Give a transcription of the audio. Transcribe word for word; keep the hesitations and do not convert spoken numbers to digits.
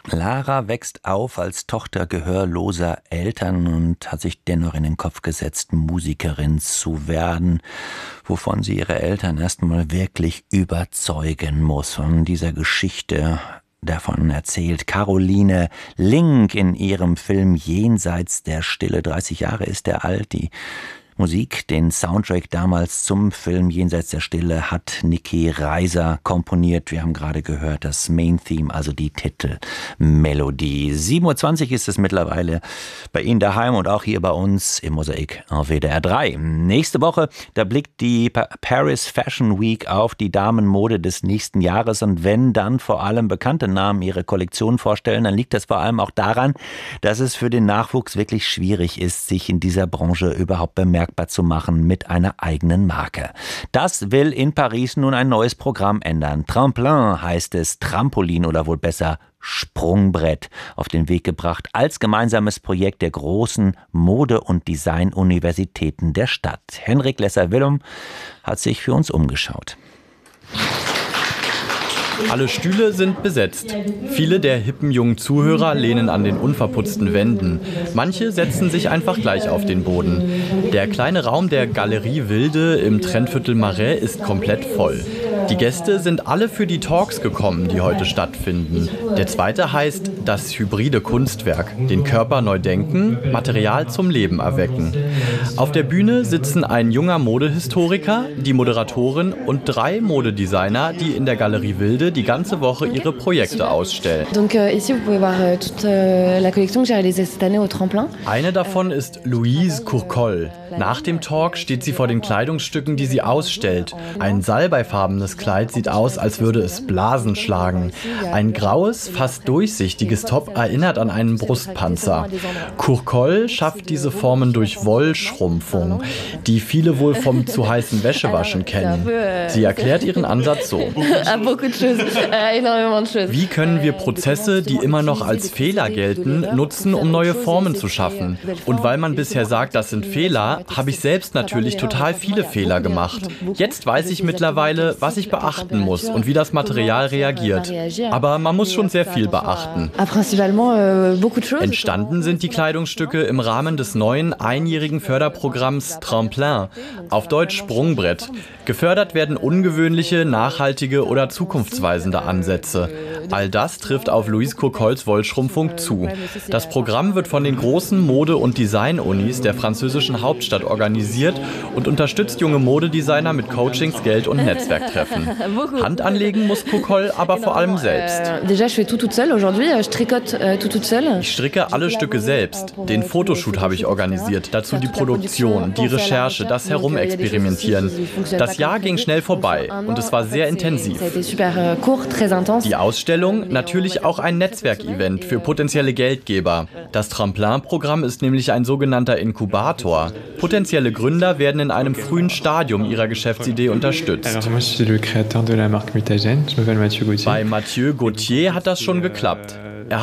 Lara wächst auf als Tochter gehörloser Eltern und hat sich dennoch in den Kopf gesetzt, Musikerin zu werden, wovon sie ihre Eltern erstmal wirklich überzeugen muss. Von dieser Geschichte davon erzählt Caroline Link in ihrem Film Jenseits der Stille. dreißig Jahre ist er alt. Die Musik, den Soundtrack damals zum Film Jenseits der Stille hat Niki Reiser komponiert. Wir haben gerade gehört, das Main Theme, also die Titelmelodie. sieben Uhr zwanzig ist es mittlerweile bei Ihnen daheim und auch hier bei uns im Mosaik auf W D R drei. Nächste Woche, da blickt die Paris Fashion Week auf die Damenmode des nächsten Jahres, und wenn dann vor allem bekannte Namen ihre Kollektion vorstellen, dann liegt das vor allem auch daran, dass es für den Nachwuchs wirklich schwierig ist, sich in dieser Branche überhaupt bemerkbar zu machen mit einer eigenen Marke. Das will in Paris nun ein neues Programm ändern. Tremplin heißt es, Trampolin oder wohl besser Sprungbrett, auf den Weg gebracht als gemeinsames Projekt der großen Mode- und Design-Universitäten der Stadt. Henrik Lesser-Willum hat sich für uns umgeschaut. Alle Stühle sind besetzt. Viele der hippen jungen Zuhörer lehnen an den unverputzten Wänden. Manche setzen sich einfach gleich auf den Boden. Der kleine Raum der Galerie Wilde im Trendviertel Marais ist komplett voll. Die Gäste sind alle für die Talks gekommen, die heute stattfinden. Der zweite heißt das hybride Kunstwerk. Den Körper neu denken, Material zum Leben erwecken. Auf der Bühne sitzen ein junger Modehistoriker, die Moderatorin und drei Modedesigner, die in der Galerie Wilde die ganze Woche ihre Projekte ausstellen. Eine davon ist Louise Courcol. Nach dem Talk steht sie vor den Kleidungsstücken, die sie ausstellt. Ein salbeifarbenes Kleid sieht aus, als würde es Blasen schlagen. Ein graues, fast durchsichtiges Top erinnert an einen Brustpanzer. Courcol schafft diese Formen durch Wollschrumpfung, die viele wohl vom zu heißen Wäschewaschen kennen. Sie erklärt ihren Ansatz so. Wie können wir Prozesse, die immer noch als Fehler gelten, nutzen, um neue Formen zu schaffen? Und weil man bisher sagt, das sind Fehler, habe ich selbst natürlich total viele Fehler gemacht. Jetzt weiß ich mittlerweile, was ich beachten muss und wie das Material reagiert. Aber man muss schon sehr viel beachten. Entstanden sind die Kleidungsstücke im Rahmen des neuen einjährigen Förderprogramms Tremplin, auf Deutsch Sprungbrett. Gefördert werden ungewöhnliche, nachhaltige oder zukunftsweisende Ansätze. All das trifft auf Louise Courcols Wollschrumpfung zu. Das Programm wird von den großen Mode- und Design-Unis der französischen Hauptstadt organisiert und unterstützt junge Modedesigner mit Coachings, Geld und Netzwerktreffen. Hand anlegen muss Courcol aber vor allem selbst. Ich stricke alle Stücke selbst. Den Fotoshoot habe ich organisiert, dazu die Produktion, die Recherche, das Herumexperimentieren. Das Jahr ging schnell vorbei und es war sehr intensiv. Die Ausstellung, natürlich auch ein Netzwerkevent für potenzielle Geldgeber. Das Tremplin-Programm ist nämlich ein sogenannter Inkubator. Potenzielle Gründer werden in einem frühen Stadium ihrer Geschäftsidee unterstützt. Bei Mathieu Gauthier hat das schon geklappt.